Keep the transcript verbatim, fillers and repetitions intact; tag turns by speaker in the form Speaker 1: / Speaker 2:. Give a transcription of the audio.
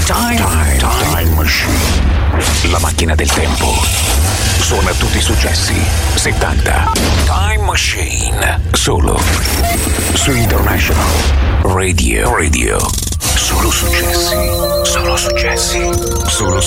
Speaker 1: Time, time, time machine. La macchina del tempo. Suona tutti i successi settanta. Time Machine. Solo su International Radio. Radio. Solo successi. Solo successi. Solo